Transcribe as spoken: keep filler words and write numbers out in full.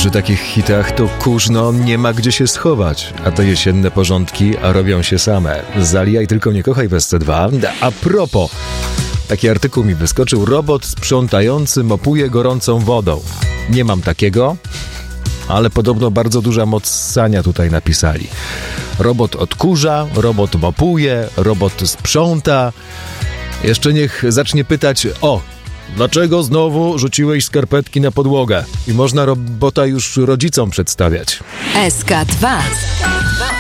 Przy takich hitach to kurz, no nie ma gdzie się schować. A te jesienne porządki a robią się same. Zalijaj tylko nie kochaj w S C dwa. A propos, taki artykuł mi wyskoczył. Robot sprzątający mopuje gorącą wodą. Nie mam takiego, ale podobno bardzo duża moc ssania tutaj napisali. Robot odkurza, robot mopuje, robot sprząta. Jeszcze niech zacznie pytać, o, dlaczego znowu rzuciłeś skarpetki na podłogę? I można robota już rodzicom przedstawiać. S K dwa.